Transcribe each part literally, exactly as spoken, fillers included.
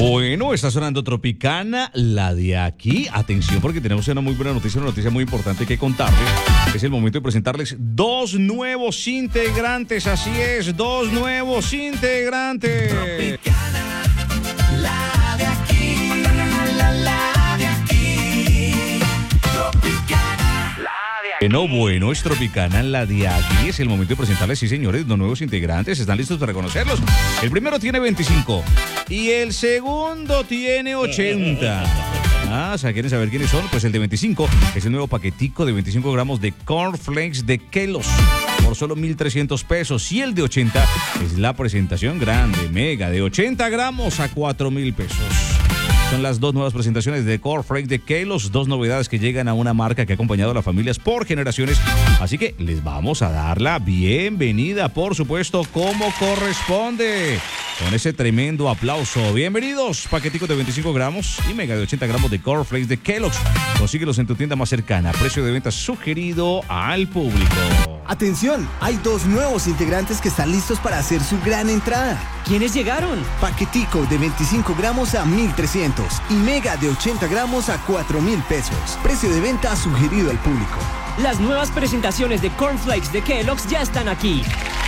Bueno, está sonando Tropicana, la de aquí. Atención, porque tenemos una muy buena noticia, una noticia muy importante que contarles. Es el momento de presentarles dos nuevos integrantes. Así es, dos nuevos integrantes. Tropicana, la de aquí, la, la de aquí. Tropicana, la de aquí. No, bueno, es Tropicana, la de aquí. Es el momento de presentarles, sí, señores, dos nuevos integrantes. ¿Están listos para conocerlos? El primero tiene veinticinco y el segundo tiene ochenta. Ah, o sea, ¿quieren saber quiénes son? Pues el de veinticinco es el nuevo paquetico de veinticinco gramos de cornflakes de Kellogg's por solo mil trescientos pesos. Y el de ochenta es la presentación grande, mega, de ochenta gramos a cuatro mil pesos. Son las dos nuevas presentaciones de cornflakes de Kellogg's, dos novedades que llegan a una marca que ha acompañado a las familias por generaciones. Así que les vamos a dar la bienvenida, por supuesto, como corresponde. Con ese tremendo aplauso. Bienvenidos, paqueticos de veinticinco gramos y mega de ochenta gramos de cornflakes de Kellogg's. Consíguelos en tu tienda más cercana. Precio de venta sugerido al público. Atención, hay dos nuevos integrantes que están listos para hacer su gran entrada. ¿Quiénes llegaron? Paquetico de veinticinco gramos a mil trescientos y mega de ochenta gramos a cuatro mil pesos. Precio de venta sugerido al público. Las nuevas presentaciones de cornflakes de Kellogg's ya están aquí.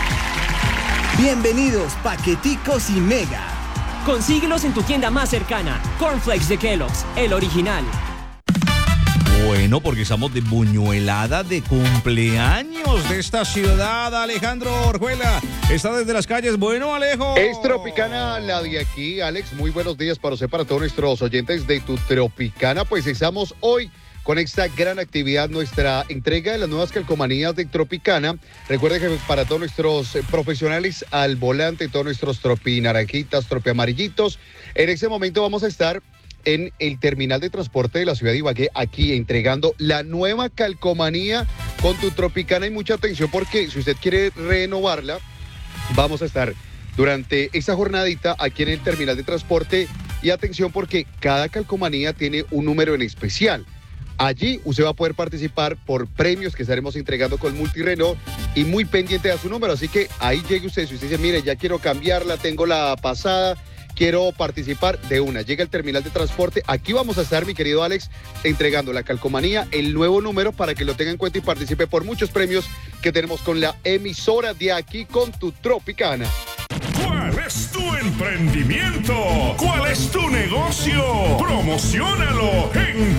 Bienvenidos, paqueticos y mega. Consíguelos en tu tienda más cercana. Cornflakes de Kellogg's, el original. Bueno, porque estamos de buñuelada de cumpleaños de esta ciudad. Alejandro Orjuela está desde las calles. Bueno, Alejo. Es Tropicana, la de aquí, Alex. Muy buenos días para usted, para todos nuestros oyentes de tu Tropicana. Pues estamos hoy con esta gran actividad, nuestra entrega de las nuevas calcomanías de Tropicana. Recuerden que para todos nuestros profesionales al volante, todos nuestros tropinaranjitas, tropiamarillitos, en ese momento vamos a estar en el terminal de transporte de la ciudad de Ibagué, aquí entregando la nueva calcomanía con tu Tropicana. Y mucha atención, porque si usted quiere renovarla, vamos a estar durante esta jornadita aquí en el terminal de transporte. Y atención, porque cada calcomanía tiene un número en especial. Allí usted va a poder participar por premios que estaremos entregando con Multirenault, y muy pendiente a su número. Así que ahí llegue usted, si usted dice, mire, ya quiero cambiarla, tengo la pasada, quiero participar, de una, llega al terminal de transporte. Aquí vamos a estar, mi querido Alex, entregando la calcomanía, el nuevo número, para que lo tenga en cuenta y participe por muchos premios que tenemos con la emisora de aquí, con tu Tropicana. ¿Cuál es tu emprendimiento? ¿Cuál es tu negocio? Promociónalo en